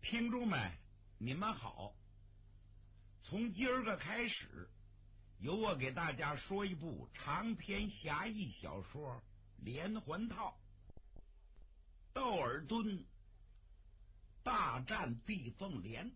听众们，你们好！从今儿个开始，由我给大家说一部长篇侠义小说《连环套》。窦尔敦大战毕凤莲。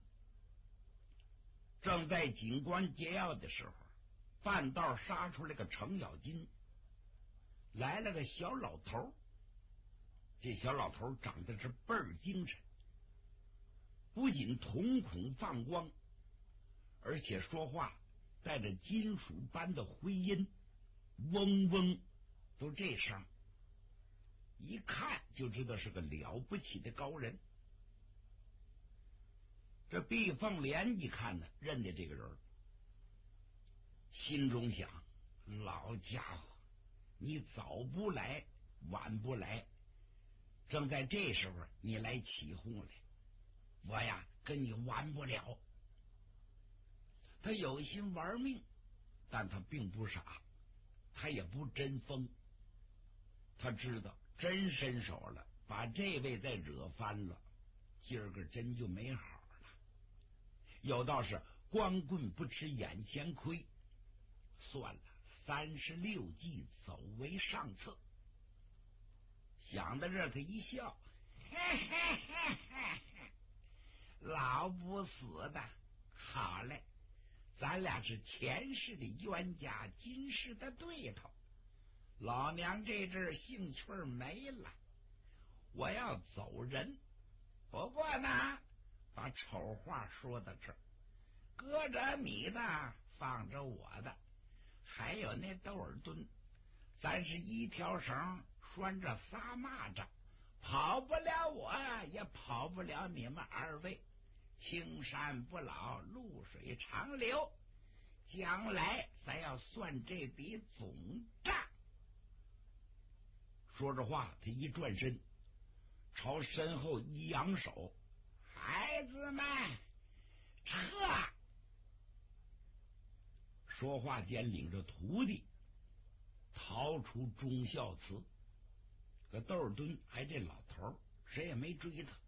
正在警官劫要的时候，半道杀出来个程咬金，来了个小老头。这小老头长得是倍儿精神，不仅瞳孔放光，而且说话带着金属般的回音，嗡嗡都这声，一看就知道是个了不起的高人。这毕凤莲一看呢，认得这个人，心中想：老家伙，你早不来晚不来，正在这时候你来起哄来，我呀跟你玩不了。他有心玩命，但他并不傻，他也不真疯。他知道真伸手了，把这位再惹翻了，今儿个真就没好了。有道是光棍不吃眼前亏，算了，36计走为上策。想到这，他一笑，嘿嘿嘿嘿嘿，老不死的，好嘞，咱俩是前世的冤家，今世的对头。老娘这阵兴趣没了，我要走人。不过呢，把丑话说到这儿，搁着你的，放着我的，还有那窦尔敦，咱是一条绳拴着仨蚂蚱，跑不了我，也跑不了你们二位。青山不老，露水长流，将来咱要算这笔总账。说着话，他一转身，朝身后一扬手，孩子们撤！说话间，领着徒弟逃出忠孝祠。可窦尔敦还这老头，谁也没追他。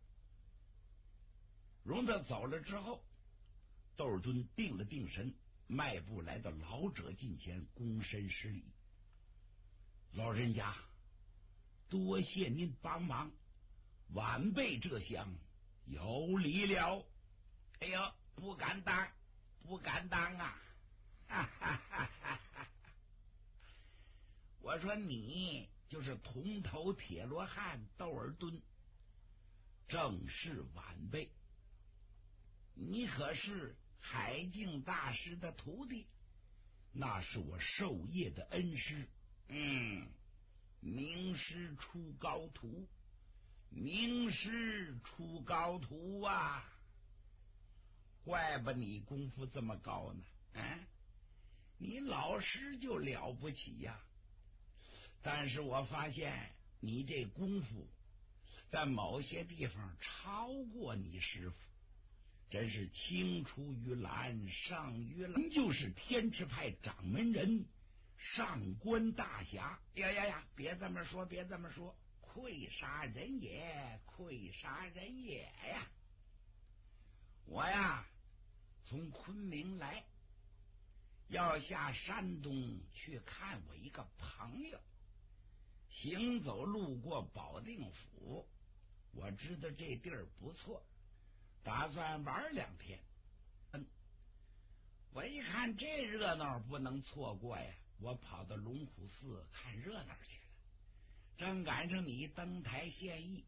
容他走了之后，窦尔敦定了定神，迈步来到老者近前，躬身施礼：老人家，多谢您帮忙，晚辈这厢有礼了。哎呦，不敢当，不敢当啊！哈哈哈哈哈！我说你就是铜头铁罗汉窦尔敦，正是晚辈。你可是海静大师的徒弟？那是我授业的恩师。名师出高徒，名师出高徒啊！怪不你功夫这么高呢？你老师就了不起呀！但是我发现你这功夫在某些地方超过你师傅，真是青出于蓝胜于蓝，就是天池派掌门人，上官大侠。呀，别这么说，别这么说，愧杀人也，愧杀人也呀！我呀从昆明来，要下山东去看我一个朋友，行走路过保定府，我知道这地儿不错，打算玩2天。我一看这热闹不能错过呀，我跑到龙虎寺看热闹去了。正赶上你登台献艺，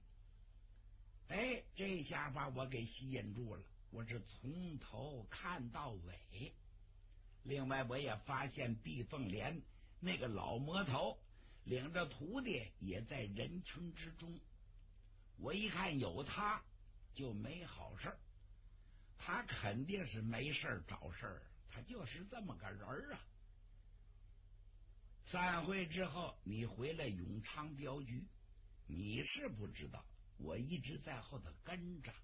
这下把我给吸引住了，我是从头看到尾。另外我也发现毕凤莲那个老魔头领着徒弟也在人群之中，我一看有他就没好事，他肯定是没事找事，他就是这么个人啊。散会之后，你回来永昌镖局，你是不知道，我一直在后头跟着。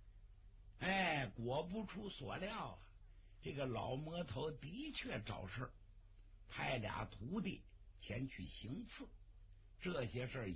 果不出所料啊，这个老魔头的确找事，派俩徒弟前去行刺，这些事儿